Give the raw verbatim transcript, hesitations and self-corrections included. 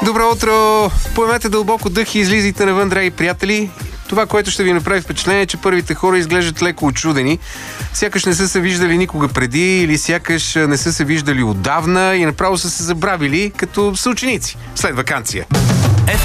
Добро утро! Поемете дълбоко дъх и излизайте навън, драги приятели. Това, което ще ви направи впечатление, е, че първите хора изглеждат леко очудени. Сякаш не са се виждали никога преди или сякаш не са се виждали отдавна и направо са се забравили като съученици след ваканция.